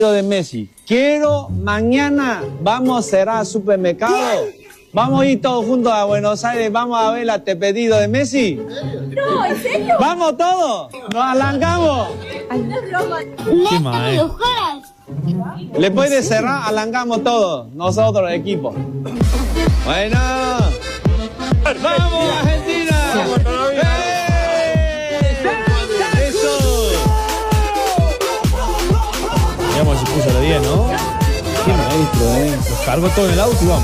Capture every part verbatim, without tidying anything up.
de Messi. Quiero, mañana vamos a cerrar al supermercado. Vamos a ir todos juntos a Buenos Aires, vamos a ver el pedido de Messi. No, ¿en serio? ¡Vamos todos! ¡Nos alangamos! Ay, no es broma. ¿Qué más, eh? Después de cerrar, alangamos todos, nosotros, el equipo. Bueno. ¡Vamos, Argentina! Digamos, se puso la diez, ¿no? Qué maestro, ¿eh? Los cargó todo en el auto y vamos.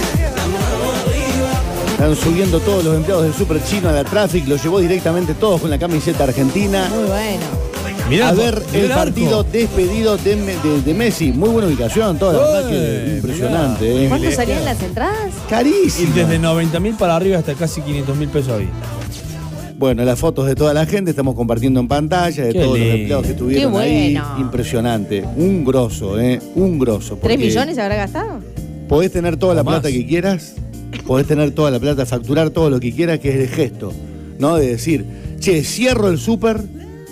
Están subiendo todos los empleados del Super Chino a la Traffic, los llevó directamente todos con la camiseta argentina. Muy bueno. Mirá, a ver mirá el arco. partido despedido de, de, de Messi. Muy buena ubicación, toda la verdad que impresionante. ¿eh? ¿Cuánto salían las entradas? Y Carísimo. desde noventa mil para arriba hasta casi quinientos mil pesos ahí. Bueno, las fotos de toda la gente estamos compartiendo en pantalla, de Qué todos lindo. los empleados que estuvieron Qué ahí. bueno. Impresionante. Un grosso, ¿eh? Un grosso. ¿Tres porque millones habrá gastado? Podés tener toda la O más. plata que quieras, podés tener toda la plata, facturar todo lo que quieras, que es el gesto, ¿no? De decir, che, cierro el súper,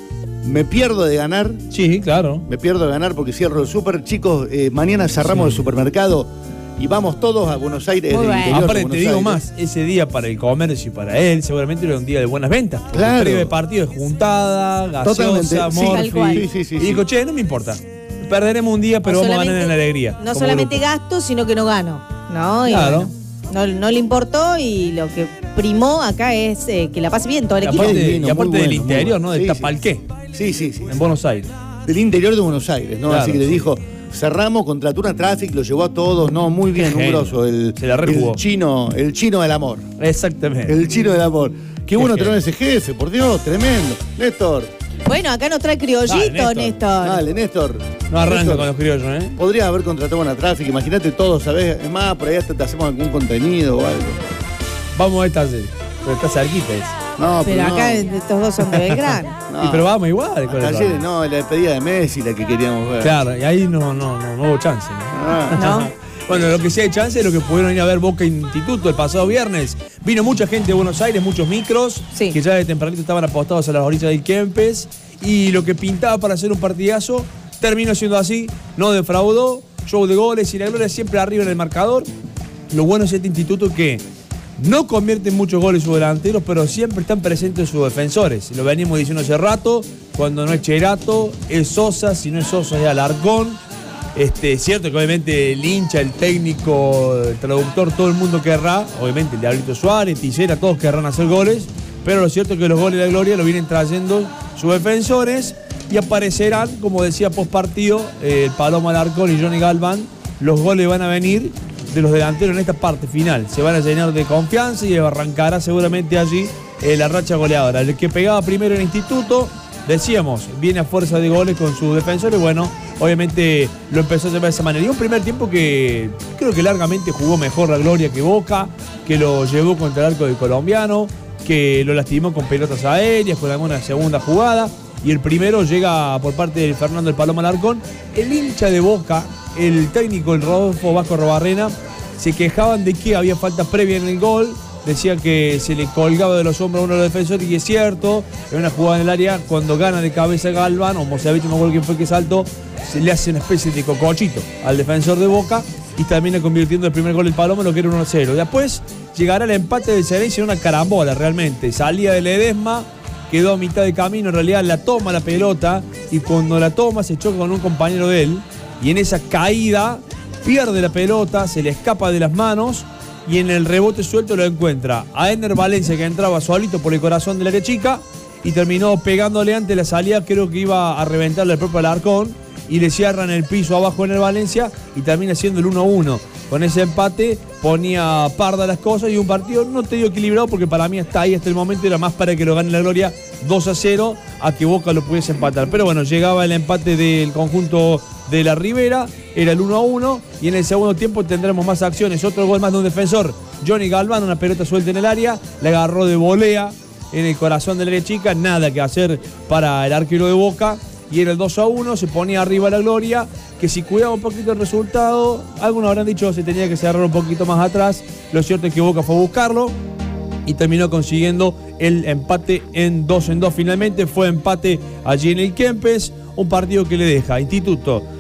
me pierdo de ganar, Sí, claro. me pierdo de ganar porque cierro el súper. Chicos, eh, mañana cerramos Sí. el supermercado y vamos todos a Buenos Aires. Muy del bueno. interior de Aparte, te Buenos digo Aires. más, ese día para el comercio y para él, seguramente era un día de buenas ventas. Porque Claro. previo de partido es juntada, gaseosa, Totalmente, sí. morfi. Tal cual. Sí, sí, sí, y sí. digo, che, no me importa. Perderemos un día, pero No vamos a ganar solamente- en la alegría. No como solamente grupo. gasto, sino que no gano. ¿No? Y Claro. bueno, no, no le importó y lo que primó acá es eh, que la pase bien todo el Y equipo. aparte, Divino, y aparte muy del bueno, muy interior, bueno. ¿no? De Sí, Tapalqué, Sí, sí, sí. en Buenos Aires. Del interior de Buenos Aires, ¿no? Claro, Así que le sí. dijo, cerramos, contrató una Traffic, lo llevó a todos, no, muy bien, un genio. grosso. El, Se la rejugó. el chino, el chino del amor. Exactamente. El chino del amor. Qué bueno genio. tener ese jefe, por Dios, tremendo. Néstor, Bueno, acá nos trae criollito, Dale, Néstor. Néstor. dale, Néstor. No arranca Néstor, con los criollos, ¿eh? podrías haber contratado una Traffic, imagínate todo, ¿sabes? Es más, por ahí hasta te hacemos algún contenido o algo. Vamos a esta serie. Pero está cerquita ese. No, Pero pero, acá no. estos dos son de Belgrano. No. Y pero vamos igual. con Hasta el ayer, Pablo. no, la despedida de Messi, la que queríamos ver. Claro, y ahí no, no, no, no hubo chance, ¿no? Ah. ¿No? Bueno, lo que sí hay chance es lo que pudieron ir a ver Boca Instituto el pasado viernes. Vino mucha gente de Buenos Aires, muchos micros, Sí. que ya de tempranito estaban apostados a las orillas del Kempes. Y lo que pintaba para hacer un partidazo terminó siendo así, no defraudó. Show de goles y la gloria siempre arriba en el marcador. Lo bueno es este instituto que no convierte en muchos goles sus delanteros, pero siempre están presentes sus defensores. Lo venimos diciendo hace rato, cuando no es Cherato, es Sosa, si no es Sosa es Alarcón. Este, cierto que obviamente el hincha, el técnico, el traductor, todo el mundo querrá, obviamente el Diablito Suárez, Tillera, todos querrán hacer goles, pero lo cierto es que los goles de la gloria lo vienen trayendo sus defensores y aparecerán, como decía post partido, eh, el Paloma Alarcón y Johnny Galván, los goles van a venir de los delanteros en esta parte final, se van a llenar de confianza y arrancará seguramente allí eh, la racha goleadora. El que pegaba primero en el instituto, decíamos, viene a fuerza de goles con sus defensores, bueno, obviamente lo empezó a llevar de esa manera. Y un primer tiempo que creo que largamente jugó mejor la Gloria que Boca, que lo llevó contra el arco del colombiano, que lo lastimó con pelotas aéreas, con alguna segunda jugada. Y el primero llega por parte de Fernando el Paloma Alarcón. El hincha de Boca, el técnico, el Rodolfo Vasco Robarrena, se quejaban de que había falta previa en el gol. Decía que se le colgaba de los hombros a uno de los defensores, y es cierto, en una jugada en el área, cuando gana de cabeza Galván, o Mosevich, no me acuerdo quién fue que saltó, se le hace una especie de cocochito al defensor de Boca y termina convirtiendo el primer gol del Paloma, lo que era uno a cero. Después llegará el empate del Cerezo en una carambola realmente. Salía de Ledesma, quedó a mitad de camino, en realidad la toma la pelota y cuando la toma se choca con un compañero de él y en esa caída pierde la pelota, se le escapa de las manos. Y en el rebote suelto lo encuentra a Ender Valencia, que entraba solito por el corazón del área chica y terminó pegándole ante la salida, creo que iba a reventarle el propio Alarcón y le cierran el piso abajo en el Valencia y termina siendo el uno a uno. Con ese empate ponía parda las cosas y un partido, no te digo equilibrado porque para mí hasta ahí, hasta el momento, era más para que lo gane la Gloria dos a cero a que Boca lo pudiese empatar. Pero bueno, llegaba el empate del conjunto de la Ribera, era el uno a uno y en el segundo tiempo tendremos más acciones. Otro gol más de un defensor, Johnny Galván, una pelota suelta en el área, la agarró de volea en el corazón del área chica, nada que hacer para el arquero de Boca y era el dos a uno, se ponía arriba la Gloria, que si cuidaba un poquito el resultado, algunos habrán dicho que se tenía que cerrar un poquito más atrás, lo cierto es que Boca fue a buscarlo y terminó consiguiendo el empate en dos en dos. Finalmente fue empate allí en el Kempes, un partido que le deja a Instituto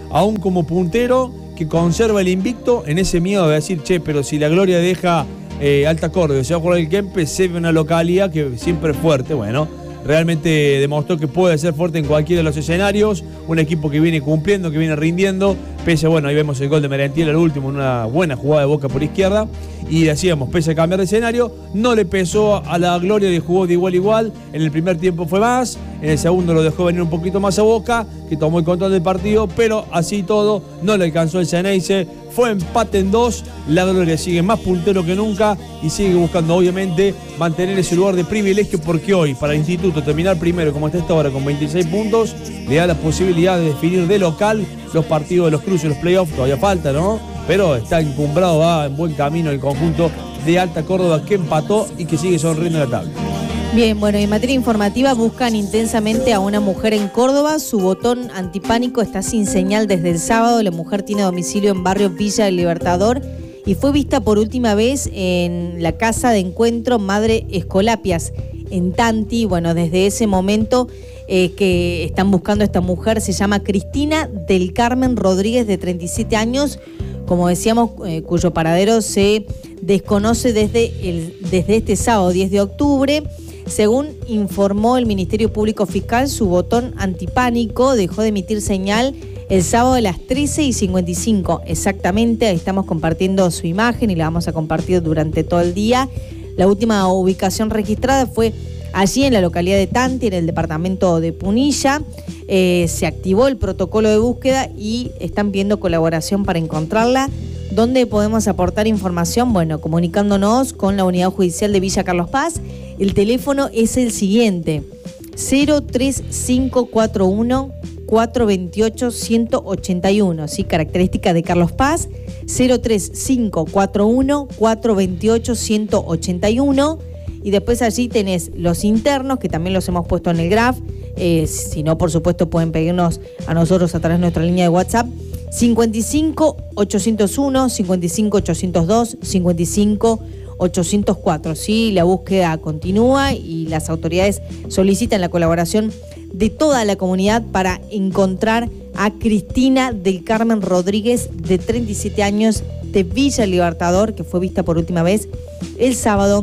aún como puntero, que conserva el invicto en ese miedo de decir, che, pero si la Gloria deja eh, Alta Córdoba, se va a jugar el Kempes, se ve una localidad que siempre es fuerte. Bueno, realmente demostró que puede ser fuerte en cualquiera de los escenarios, un equipo que viene cumpliendo, que viene rindiendo, pese, bueno, ahí vemos el gol de Merentiel al último, una buena jugada de Boca por izquierda, y decíamos, pese a cambiar de escenario, no le pesó a la Gloria, le jugó de igual a igual, en el primer tiempo fue más, en el segundo lo dejó venir un poquito más a Boca, que tomó el control del partido, pero así todo, no le alcanzó el Xeneize, fue empate en dos, la Gloria sigue más puntero que nunca y sigue buscando obviamente mantener ese lugar de privilegio, porque hoy para el Instituto terminar primero como está esta hora con veintiséis puntos le da la posibilidad de definir de local los partidos de los cruces, los playoffs, todavía falta, ¿no? Pero está encumbrado, va en buen camino el conjunto de Alta Córdoba, que empató y que sigue sonriendo en la tabla. Bien, bueno, en materia informativa buscan intensamente a una mujer en Córdoba. Su botón antipánico está sin señal desde el sábado. La mujer tiene domicilio en barrio Villa del Libertador y fue vista por última vez en la casa de encuentro Madre Escolapias, en Tanti. Bueno, desde ese momento eh, que están buscando a esta mujer, se llama Cristina del Carmen Rodríguez, de treinta y siete años, como decíamos, eh, cuyo paradero se desconoce desde, el, desde este sábado diez de octubre. Según informó el Ministerio Público Fiscal, su botón antipánico dejó de emitir señal el sábado a las trece y cincuenta y cinco. Exactamente, ahí estamos compartiendo su imagen y la vamos a compartir durante todo el día. La última ubicación registrada fue allí en la localidad de Tanti, en el departamento de Punilla. Eh, se activó el protocolo de búsqueda y están pidiendo colaboración para encontrarla. ¿Dónde podemos aportar información? Bueno, comunicándonos con la Unidad Judicial de Villa Carlos Paz. El teléfono es el siguiente: cero tres cinco cuatro uno cuatro dos ocho uno ocho uno, ¿sí? Característica de Carlos Paz, cero tres cinco cuatro uno cuatro dos ocho uno ocho uno. Y después allí tenés los internos, que también los hemos puesto en el graph. Eh, si no, por supuesto, pueden pedirnos a nosotros a través de nuestra línea de WhatsApp, cincuenta y cinco ochocientos uno, cincuenta y cinco ochocientos dos, cincuenta y cinco ochocientos cuatro. Sí, la búsqueda continúa y las autoridades solicitan la colaboración de toda la comunidad para encontrar a Cristina del Carmen Rodríguez, de treinta y siete años, de Villa Libertador, que fue vista por última vez el sábado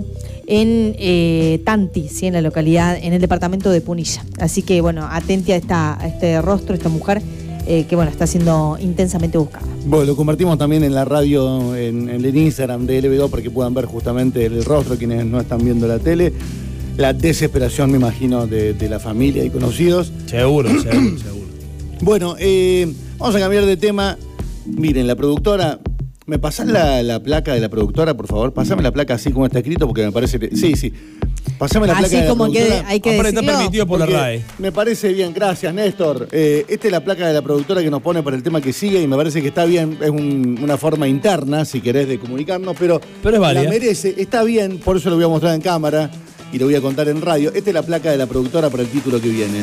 en eh, Tanti, ¿sí? En la localidad, en el departamento de Punilla. Así que, bueno, atente a, esta, a este rostro, esta mujer, eh, que, bueno, está siendo intensamente buscada. Bueno, lo compartimos también en la radio, en, en el Instagram de L B dos, para que puedan ver justamente el rostro, quienes no están viendo la tele. La desesperación, me imagino, de, de la familia y conocidos. Seguro, seguro, seguro. Bueno, eh, vamos a cambiar de tema. Miren, la productora... ¿Me pasás la, la placa de la productora, por favor? Pasame la placa así como está escrito, porque me parece... Que, sí, sí. Pasame la así placa de la como productora. Que hay que Aparte decirlo. está permitido por la R A E. Me parece bien, gracias, Néstor. Eh, esta es la placa de la productora que nos pone para el tema que sigue y me parece que está bien. Es un, una forma interna, si querés, de comunicarnos, pero, pero es válida. La merece. Está bien, por eso lo voy a mostrar en cámara y lo voy a contar en radio. Esta es la placa de la productora para el título que viene.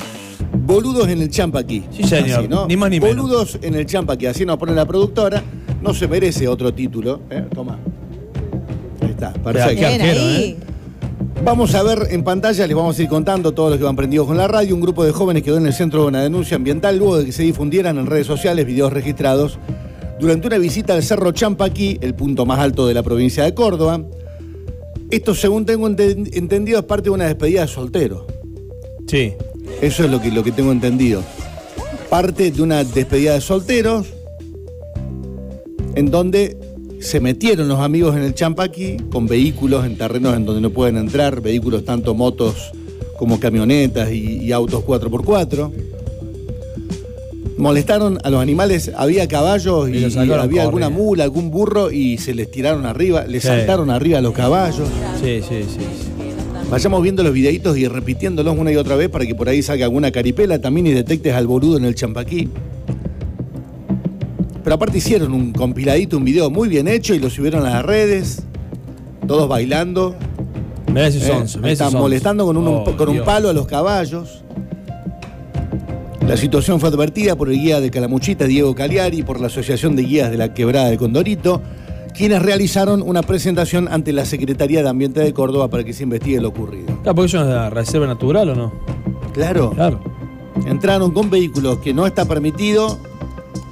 Boludos en el Champaquí. Sí, señor. Así, ¿no? Ni más ni menos. Boludos en el Champaquí. Así nos pone la productora. No se merece otro título. ¿eh? Toma. Ahí está. Perfecto. Qué arquero, ahí. ¿eh? Vamos a ver en pantalla, les vamos a ir contando todos los que van prendidos con la radio. Un grupo de jóvenes quedó en el centro de una denuncia ambiental luego de que se difundieran en redes sociales videos registrados durante una visita al Cerro Champaquí, el punto más alto de la provincia de Córdoba. Esto, según tengo enten- entendido, es parte de una despedida de soltero. Sí. Eso es lo que, lo que tengo entendido. Parte de una despedida de solteros en donde se metieron los amigos en el Champaquí con vehículos en terrenos en donde no pueden entrar, vehículos tanto motos como camionetas y, y autos cuatro por cuatro. Molestaron a los animales, había caballos y, Y los y sacaron había alguna corriendo. mula, algún burro y se les tiraron arriba, les Sí. saltaron arriba a los caballos. Sí, sí, sí, sí. Vayamos viendo los videitos y repitiéndolos una y otra vez para que por ahí salga alguna caripela también y detectes al boludo en el Champaquí. Pero aparte hicieron un compiladito, un video muy bien hecho y lo subieron a las redes, todos bailando. Mirá ese eh, sonso, mirá ese están sonso. molestando con un, Oh, con un Dios. palo a los caballos. La situación fue advertida por el guía de Calamuchita, Diego Cagliari, y por la Asociación de Guías de la Quebrada de Condorito, quienes realizaron una presentación ante la Secretaría de Ambiente de Córdoba para que se investigue lo ocurrido. Claro, porque eso no es de la reserva natural, ¿o no? Claro. Claro. Entraron con vehículos que no está permitido,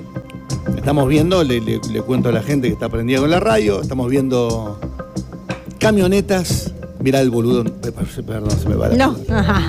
Estamos viendo, le, le, le cuento a la gente que está prendida con la radio, estamos viendo camionetas. Mirá el boludo, perdón, se me va la No.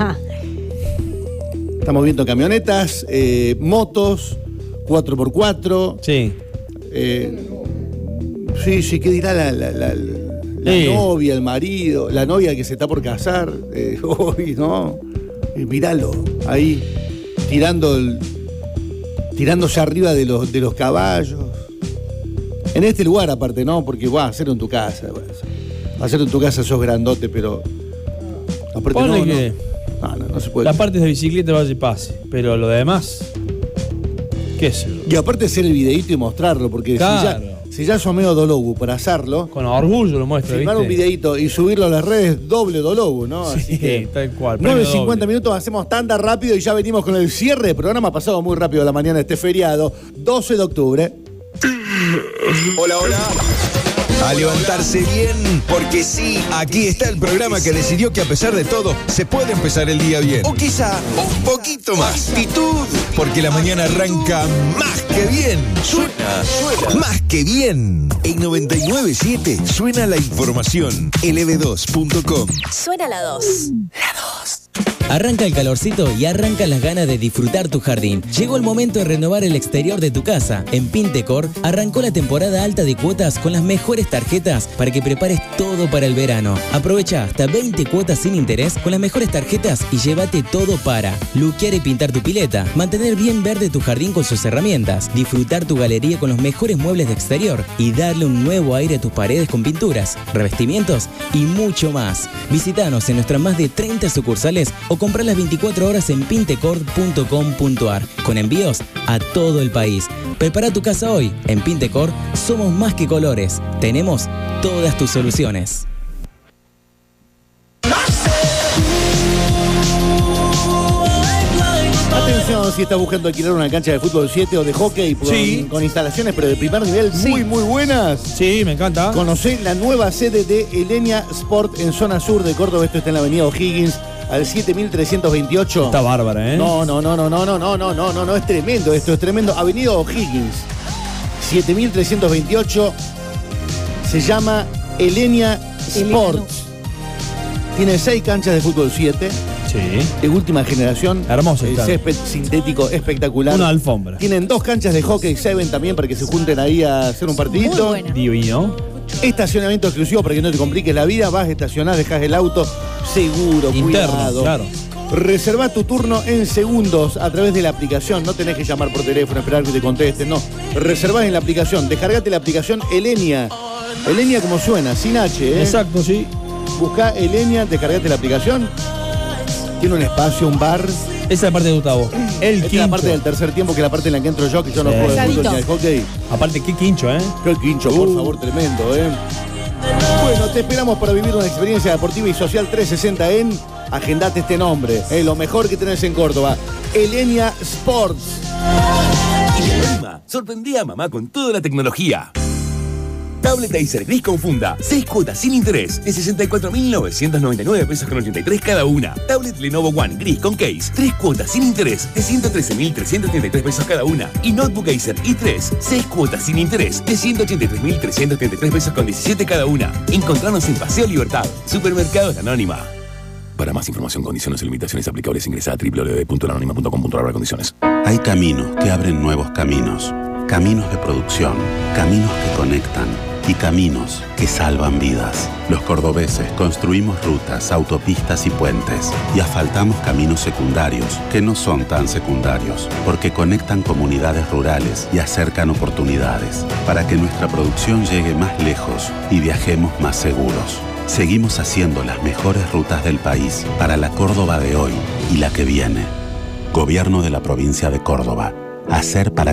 Estamos viendo camionetas, eh, motos, cuatro por cuatro. Sí. Eh, sí, sí, ¿qué dirá la, la, la, la Sí. novia, el marido, la novia que se está por casar? Eh, uy, ¿no? Eh, míralo, ahí, tirando el, tirándose arriba de los, de los caballos. En este lugar, aparte, ¿no? Porque vas a hacerlo en tu casa. Bueno, hacerlo en tu casa sos grandote, pero. Aparte, Ponle no, que no, no, no, no se puede. las partes de bicicleta vaya y pase, pero lo demás, ¿qué es? Y aparte hacer el videíto y mostrarlo, porque Claro. si ya, si ya sos medio dolobu para hacerlo, Con orgullo lo muestra, filmar ¿viste? un videíto y subirlo a las redes, doble dolobu, ¿no? Sí, Así que tal cual. nueve premio cincuenta doble. minutos, hacemos tanda rápido y ya venimos con el cierre del programa. Pasado muy rápido la mañana de este feriado, doce de octubre. Hola, hola. A levantarse bien, porque sí, aquí está el programa que decidió que a pesar de todo se puede empezar el día bien. O quizá un poquito más. Actitud, porque la mañana arranca más que bien. Suena, suena. Más que bien. En noventa y nueve punto siete suena la información. L B dos punto com. Suena la dos. Arranca el calorcito y arrancan las ganas de disfrutar tu jardín. Llegó el momento de renovar el exterior de tu casa. En Pintecor arrancó la temporada alta de cuotas con las mejores tarjetas para que prepares todo para el verano. Aprovecha hasta veinte cuotas sin interés con las mejores tarjetas y llévate todo para luquear y pintar tu pileta, mantener bien verde tu jardín con sus herramientas, disfrutar tu galería con los mejores muebles de exterior y darle un nuevo aire a tus paredes con pinturas, revestimientos y mucho más. Visítanos en nuestras más de treinta sucursales o comprar las veinticuatro horas en pintecor punto com punto ar con envíos a todo el país. Prepara tu casa hoy. En Pintecor somos más que colores. Tenemos todas tus soluciones. Atención si estás buscando alquilar una cancha de fútbol siete o de hockey con, Sí. con instalaciones, pero de primer nivel, Sí. muy, muy buenas. Sí, me encanta. Conocé la nueva sede de Elenia Sport en zona sur de Córdoba. Esto está en la avenida O'Higgins, al siete mil trescientos veintiocho. Está bárbara, ¿eh? No, no, no, no, no, no, no, no, no, no, no, es tremendo, esto es tremendo. Avenida O'Higgins, siete mil trescientos veintiocho, se llama Elenia Sports. Tiene seis canchas de fútbol siete, Sí. de última generación. Hermoso El está. césped sintético espectacular. Una alfombra. Tienen dos canchas de hockey seven también para que se junten ahí a hacer un partidito. Muy buena. Divino. Estacionamiento exclusivo para que no te compliques la vida. Vas a estacionar, dejas el auto seguro, Interno, cuidado. claro. Reserva tu turno en segundos a través de la aplicación. No tenés que llamar por teléfono, esperar que te contesten. No. Reservás en la aplicación. Descargate la aplicación Elenia. Elenia como suena, sin H, ¿eh? Exacto, sí. Buscá Elenia, descargate la aplicación. Tiene un espacio, un bar. Esa es la parte de Gustavo. El Esta es quincho. la parte del tercer tiempo, que es la parte en la que entro yo, que yo no Sí. juego de fútbol Pesadito. ni al hockey. Aparte, qué quincho, ¿eh? Qué quincho, por Uh. favor, tremendo, ¿eh? Bueno, te esperamos para vivir una experiencia deportiva y social trescientos sesenta en... Agendate este nombre, ¿eh? Lo mejor que tenés en Córdoba. Elenia Sports. Y de Prima, sorprendí a mamá con toda la tecnología. Tablet Acer Gris con funda, seis cuotas sin interés, de sesenta y cuatro mil novecientos noventa y nueve pesos con ochenta y tres cada una. Tablet Lenovo One Gris con case, tres cuotas sin interés, de ciento trece mil trescientos treinta y tres pesos cada una. Y Notebook Acer i tres, seis cuotas sin interés, de ciento ochenta y tres mil trescientos treinta y tres pesos con diecisiete cada una. Encontrarnos en Paseo Libertad, Supermercados La Anónima. Para más información, condiciones y limitaciones aplicables, ingresa a doble u doble u doble u punto la anónima punto com punto ar barra condiciones. Hay caminos que abren nuevos caminos, caminos de producción, caminos que conectan y caminos que salvan vidas. Los cordobeses construimos rutas, autopistas y puentes y asfaltamos caminos secundarios que no son tan secundarios porque conectan comunidades rurales y acercan oportunidades para que nuestra producción llegue más lejos y viajemos más seguros. Seguimos haciendo las mejores rutas del país para la Córdoba de hoy y la que viene. Gobierno de la provincia de Córdoba. Hacer para